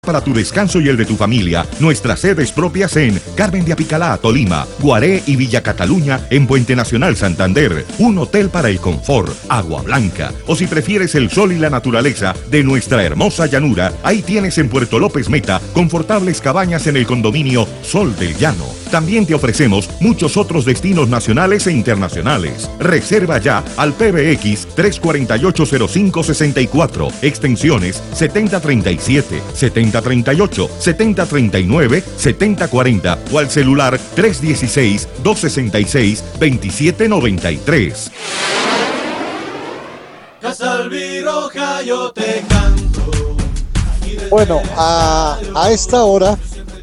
Para tu descanso y el de tu familia, nuestras sedes propias en Carmen de Apicalá, Tolima, Guaré y Villa Cataluña en Puente Nacional, Santander. Un hotel para el confort, agua blanca. O si prefieres el sol y la naturaleza de nuestra hermosa llanura, ahí tienes en Puerto López Meta confortables cabañas en el condominio Sol del Llano. También te ofrecemos muchos otros destinos nacionales e internacionales. Reserva ya al PBX 348-0564, extensiones 7037, 7038, 7039, 7040 o al celular 316-266-2793. Casalviroja, yo te canto. Bueno, a esta hora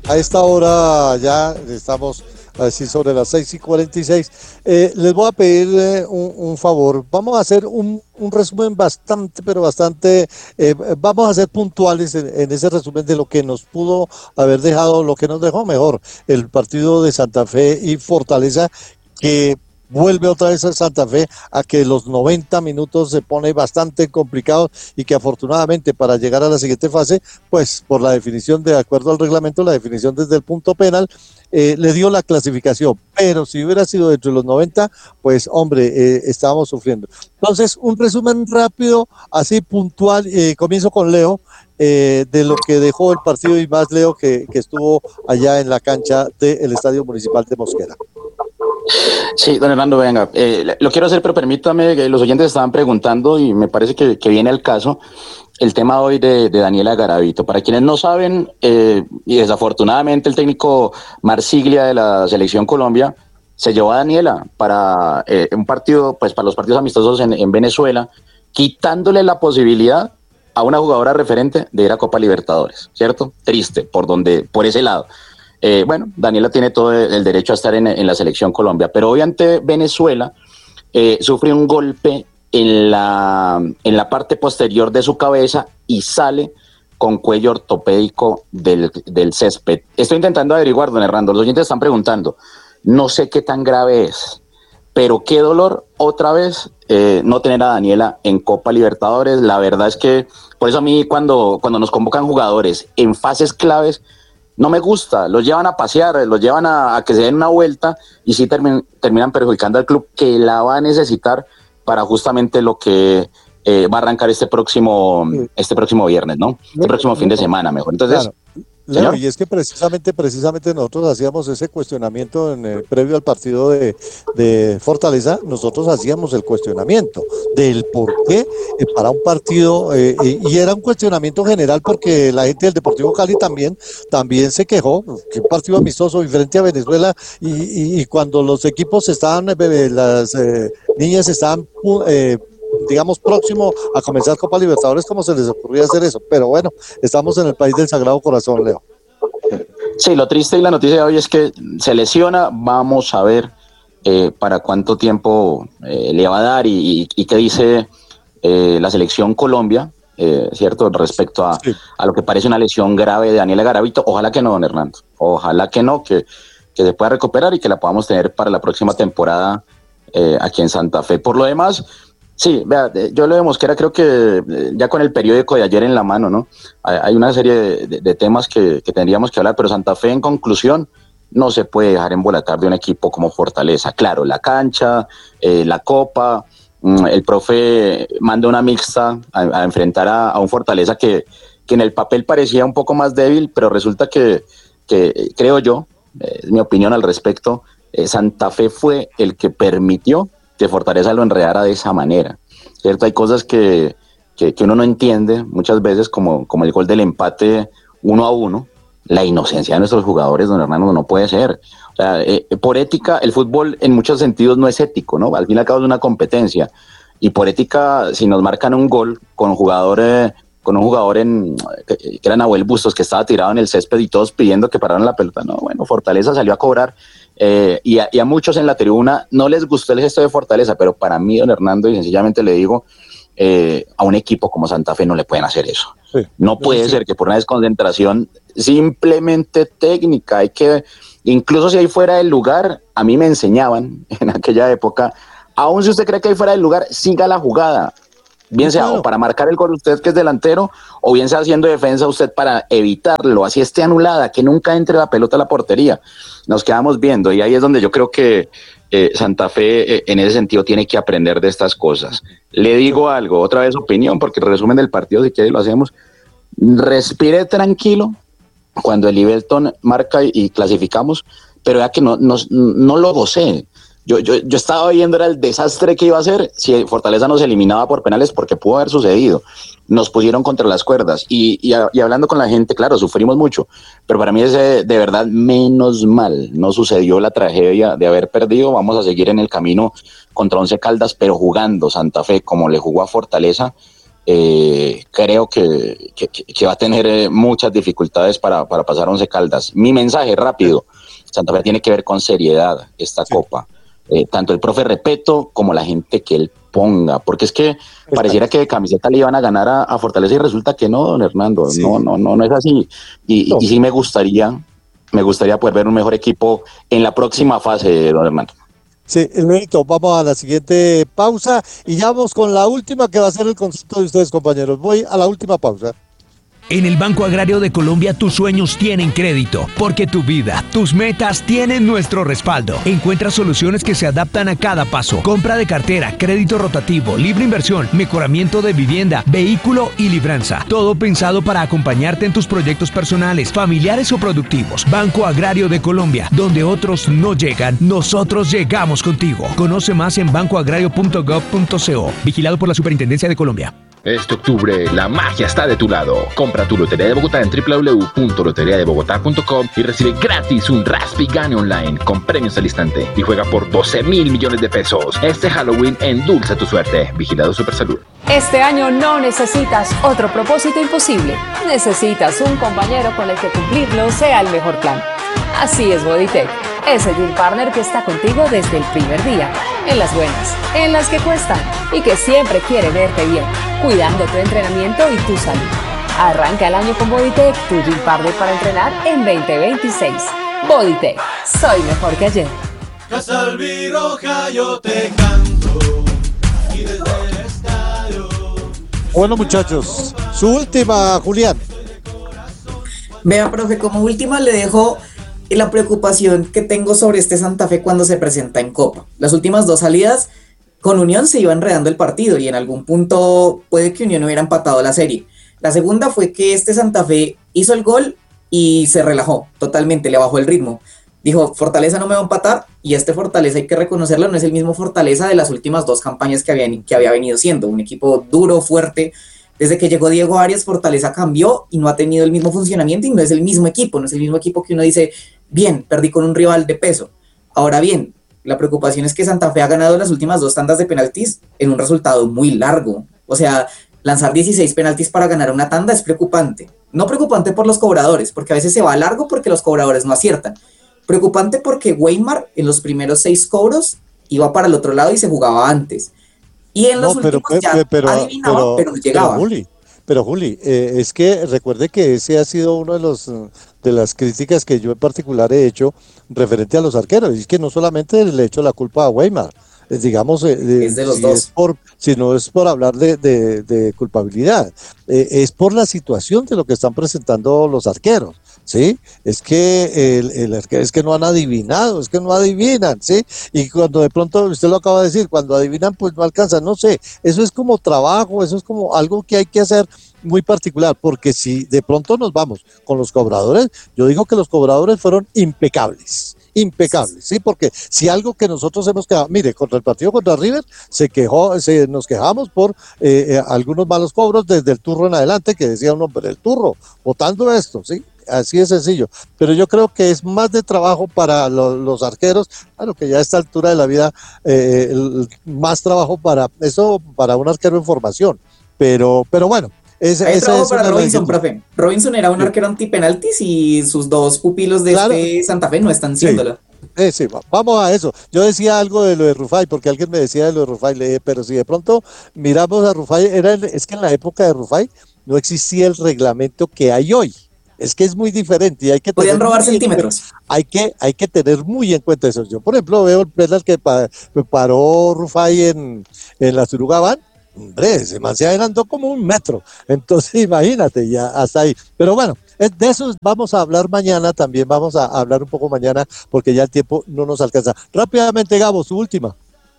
ya estamos así sobre las 6:46. Les voy a pedir un favor. Vamos a hacer un resumen bastante, vamos a ser puntuales en ese resumen de lo que nos pudo haber dejado, lo que nos dejó mejor el partido de Santa Fe y Fortaleza, que vuelve otra vez a Santa Fe a que los 90 minutos se pone bastante complicado y que afortunadamente para llegar a la siguiente fase, pues por la definición de acuerdo al reglamento, la definición desde el punto penal, le dio la clasificación, pero si hubiera sido dentro de los 90, pues hombre, estábamos sufriendo. Entonces, un resumen rápido, así puntual, comienzo con Leo, de lo que dejó el partido y más Leo que estuvo allá en la cancha del Estadio Municipal de Mosquera. Sí, don Hernando, venga, lo quiero hacer, pero permítame, que los oyentes estaban preguntando y me parece que viene al caso el tema hoy de Daniela Garavito. Para quienes no saben, y desafortunadamente el técnico Marsiglia de la Selección Colombia se llevó a Daniela para un partido, pues para los partidos amistosos en Venezuela, quitándole la posibilidad a una jugadora referente de ir a Copa Libertadores, ¿cierto? Triste, por ese lado. Bueno, Daniela tiene todo el derecho a estar en la Selección Colombia, pero hoy ante Venezuela sufre un golpe en la parte posterior de su cabeza y sale con cuello ortopédico del césped. Estoy intentando averiguar, don Hernando, los oyentes están preguntando, no sé qué tan grave es, pero qué dolor otra vez no tener a Daniela en Copa Libertadores. La verdad es que por eso a mí cuando nos convocan jugadores en fases claves, no me gusta, los llevan a pasear, los llevan a que se den una vuelta y sí terminan perjudicando al club que la va a necesitar para justamente lo que va a arrancar este próximo viernes, ¿no? Este próximo fin de semana, mejor. Entonces, claro. Leo, y es que precisamente nosotros hacíamos ese cuestionamiento previo al partido de Fortaleza, nosotros hacíamos el cuestionamiento del por qué para un partido, y era un cuestionamiento general porque la gente del Deportivo Cali también se quejó, que un partido amistoso y frente a Venezuela, y cuando los equipos estaban, las niñas estaban digamos, próximo a comenzar Copa Libertadores, ¿cómo se les ocurría hacer eso? Pero bueno, estamos en el país del Sagrado Corazón, Leo. Sí, lo triste y la noticia de hoy es que se lesiona, vamos a ver para cuánto tiempo le va a dar y qué dice la Selección Colombia, ¿cierto? Respecto a lo que parece una lesión grave de Daniela Garavito. Ojalá que no, don Hernando, ojalá que no, que se pueda recuperar y que la podamos tener para la próxima temporada aquí en Santa Fe. Por lo demás, sí, vea, yo lo de Mosquera creo que ya con el periódico de ayer en la mano, ¿no? Hay una serie de temas que tendríamos que hablar, pero Santa Fe, en conclusión, no se puede dejar embolatar de un equipo como Fortaleza. Claro, la cancha, la copa, el profe manda una mixta a enfrentar a un Fortaleza que en el papel parecía un poco más débil, pero resulta que creo yo, mi opinión al respecto, Santa Fe fue el que permitió que Fortaleza lo enredara de esa manera, ¿cierto? Hay cosas que uno no entiende muchas veces, como el gol del empate 1-1, la inocencia de nuestros jugadores, don Hernando, no puede ser. O sea, por ética, el fútbol en muchos sentidos no es ético, ¿no? Al fin y al cabo es una competencia, y por ética, si nos marcan un gol con un jugador que era Nahuel Bustos, que estaba tirado en el césped y todos pidiendo que pararan la pelota, no, bueno, Fortaleza salió a cobrar. Y a muchos en la tribuna no les gustó el gesto de Fortaleza, pero para mí, don Hernando, y sencillamente le digo, a un equipo como Santa Fe no le pueden hacer eso. Sí, no puede ser que por una desconcentración simplemente técnica, incluso si hay fuera del lugar, a mí me enseñaban en aquella época, aún si usted cree que hay fuera del lugar, siga la jugada. Bien sea o para marcar el gol usted que es delantero, o bien sea haciendo defensa usted para evitarlo, así esté anulada, que nunca entre la pelota a la portería. Nos quedamos viendo y ahí es donde yo creo que Santa Fe en ese sentido tiene que aprender de estas cosas. Le digo algo, otra vez opinión, porque el resumen del partido si quiere lo hacemos. Respire tranquilo cuando el Liverpool marca y clasificamos, pero ya que no lo gocé. Yo estaba viendo era el desastre que iba a ser si Fortaleza nos eliminaba por penales, porque pudo haber sucedido. Nos pusieron contra las cuerdas y hablando con la gente, claro, sufrimos mucho, pero para mí es de verdad menos mal. No sucedió la tragedia de haber perdido. Vamos a seguir en el camino contra Once Caldas, pero jugando Santa Fe como le jugó a Fortaleza, creo que va a tener muchas dificultades para pasar a Once Caldas. Mi mensaje rápido: Santa Fe tiene que ver con seriedad esta copa. Tanto el profe Repeto como la gente que él ponga, porque es que pareciera que de camiseta le iban a ganar a Fortaleza y resulta que no, don Hernando, sí. No es así, y sí me gustaría poder ver un mejor equipo en la próxima fase, don Hernando. Sí, Luisito, vamos a la siguiente pausa y ya vamos con la última que va a ser el concepto de ustedes, compañeros. Voy a la última pausa. En el Banco Agrario de Colombia tus sueños tienen crédito, porque tu vida, tus metas tienen nuestro respaldo. Encuentra soluciones que se adaptan a cada paso. Compra de cartera, crédito rotativo, libre inversión, mejoramiento de vivienda, vehículo y libranza. Todo pensado para acompañarte en tus proyectos personales, familiares o productivos. Banco Agrario de Colombia, donde otros no llegan, nosotros llegamos contigo. Conoce más en bancoagrario.gov.co. Vigilado por la Superintendencia de Colombia. Este octubre, la magia está de tu lado. Compra tu Lotería de Bogotá en www.loteriadebogotá.com y recibe gratis un Raspi Gane Online con premios al instante y juega por 12.000 millones de pesos. Este Halloween endulza tu suerte. Vigilado Supersalud. Este año no necesitas otro propósito imposible. Necesitas un compañero con el que cumplirlo sea el mejor plan. Así es Bodytech, ese deal partner que está contigo desde el primer día, en las buenas, en las que cuestan y que siempre quiere verte bien, cuidando tu entrenamiento y tu salud. Arranca el año con Bodytech, tu deal partner para entrenar en 2026. Bodytech, soy mejor que ayer. Casa Albirroja, yo te canto y desde el estadio. Bueno, muchachos, su última, Julián. Vea, profe, como última le dejo la preocupación que tengo sobre este Santa Fe cuando se presenta en Copa. Las últimas dos salidas con Unión se iba enredando el partido y en algún punto puede que Unión hubiera empatado la serie. La segunda fue que este Santa Fe hizo el gol y se relajó totalmente, le bajó el ritmo. Dijo, Fortaleza no me va a empatar, y este Fortaleza, hay que reconocerlo, no es el mismo Fortaleza de las últimas dos campañas que había venido siendo. Un equipo duro, fuerte. Desde que llegó Diego Arias, Fortaleza cambió y no ha tenido el mismo funcionamiento y no es el mismo equipo que uno dice, bien, perdí con un rival de peso. Ahora bien, la preocupación es que Santa Fe ha ganado las últimas dos tandas de penaltis en un resultado muy largo. O sea, lanzar 16 penaltis para ganar una tanda es preocupante. No preocupante por los cobradores, porque a veces se va largo porque los cobradores no aciertan. Preocupante porque Weimar en los primeros 6 cobros iba para el otro lado y se jugaba antes. Y en los últimos adivinaba, pero llegaba. Pero Juli, es que recuerde que ese ha sido uno de las críticas que yo en particular he hecho referente a los arqueros. Y es que no solamente le he hecho la culpa a Weimar, digamos, es de los dos. Si no es por hablar de culpabilidad, es por la situación de lo que están presentando los arqueros. ¿Sí? Es que es que no han adivinado, es que no adivinan, ¿sí? Y cuando de pronto, usted lo acaba de decir, cuando adivinan pues no alcanzan, no sé, eso es como trabajo, eso es como algo que hay que hacer muy particular, porque si de pronto nos vamos con los cobradores, yo digo que los cobradores fueron impecables, ¿sí? Porque si algo que nosotros hemos quedado, mire, contra el partido contra River, nos quejamos por algunos malos cobros desde el turro en adelante, que decía uno, pero el turro, votando esto, ¿sí? Así de sencillo, pero yo creo que es más de trabajo para los arqueros, claro que ya a esta altura de la vida, más trabajo para un arquero en formación, pero bueno. Hay trabajo para Robinson, profe. Robinson era un arquero antipenaltis y sus dos pupilos de este Santa Fe no están siéndolo. Sí, vamos a eso. Yo decía algo de lo de Rufai, porque alguien me decía de lo de Rufai, le dije, pero si de pronto miramos a Rufai, es que en la época de Rufai no existía el reglamento que hay hoy. Es que es muy diferente y hay que podían robar centímetros. Hay que tener muy en cuenta eso. Yo, por ejemplo, veo el penal que paró Rufai en la Surugabán Hombre, ese man se adelantó como 1 metro. Entonces, imagínate, ya hasta ahí. Pero bueno, de eso vamos a hablar mañana también. Vamos a hablar un poco mañana porque ya el tiempo no nos alcanza. Rápidamente, Gabo, su última.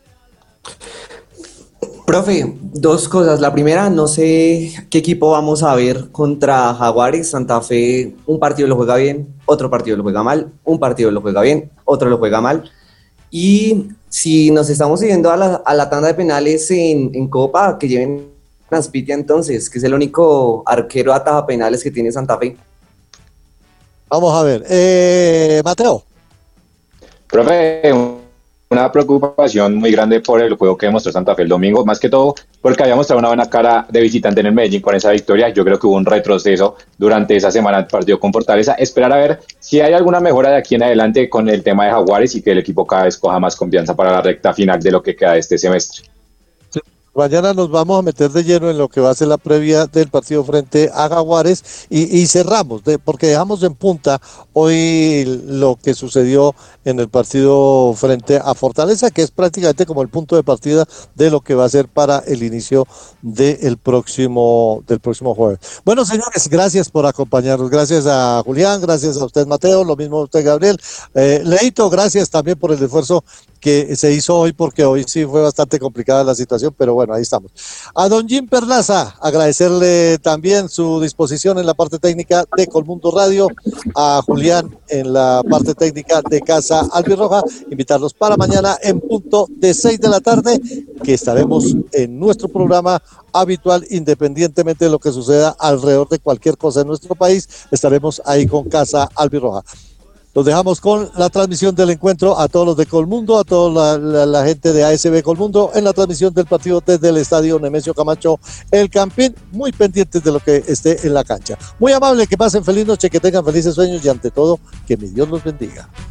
Profe, 2 cosas. La primera, no sé qué equipo vamos a ver contra Jaguares. Santa Fe, un partido lo juega bien, otro partido lo juega mal, un partido lo juega bien, otro lo juega mal. Y si nos estamos yendo a la tanda de penales en Copa, que lleven a Aspitia entonces, que es el único arquero ataja penales que tiene Santa Fe. Vamos a ver. Mateo. Profe, una preocupación muy grande por el juego que demostró Santa Fe el domingo, más que todo porque había mostrado una buena cara de visitante en el Medellín con esa victoria. Yo creo que hubo un retroceso durante esa semana del partido con Fortaleza. Esperar a ver si hay alguna mejora de aquí en adelante con el tema de Jaguares y que el equipo cada vez coja más confianza para la recta final de lo que queda de este semestre. Mañana nos vamos a meter de lleno en lo que va a ser la previa del partido frente a Jaguares y cerramos, porque dejamos en punta hoy lo que sucedió en el partido frente a Fortaleza, que es prácticamente como el punto de partida de lo que va a ser para el inicio del próximo jueves. Bueno, señores, gracias por acompañarnos. Gracias a Julián, gracias a usted, Mateo, lo mismo a usted, Gabriel. Leito, gracias también por el esfuerzo que se hizo hoy, porque hoy sí fue bastante complicada la situación, pero bueno, ahí estamos. A don Jim Perlaza, agradecerle también su disposición en la parte técnica de Colmundo Radio, a Julián en la parte técnica de Casa Albirroja, invitarlos para mañana en punto de 6 de la tarde, que estaremos en nuestro programa habitual, independientemente de lo que suceda alrededor de cualquier cosa en nuestro país, estaremos ahí con Casa Albirroja. Los dejamos con la transmisión del encuentro a todos los de Colmundo, a toda la gente de ASB Colmundo en la transmisión del partido desde el estadio Nemesio Camacho El Campín, muy pendientes de lo que esté en la cancha. Muy amable, que pasen feliz noche, que tengan felices sueños y ante todo, que mi Dios los bendiga.